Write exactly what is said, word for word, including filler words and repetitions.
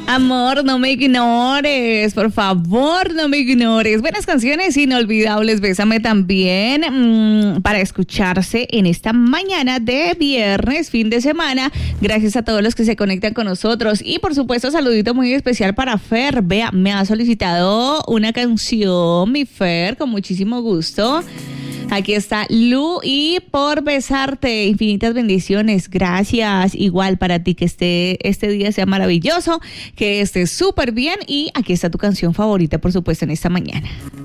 Amor, no me ignores, por favor, no me ignores. Buenas canciones inolvidables, Bésame también, mmm, para escucharse en esta mañana de viernes, fin de semana. Gracias a todos los que se conectan con nosotros. Y por supuesto, saludito muy especial para Fer. Vea, me ha solicitado una canción, mi Fer, con muchísimo gusto. Aquí está Lu y Por Besarte, infinitas bendiciones, gracias, igual para ti, que este, este día sea maravilloso, que estés súper bien y aquí está tu canción favorita, por supuesto, en esta mañana.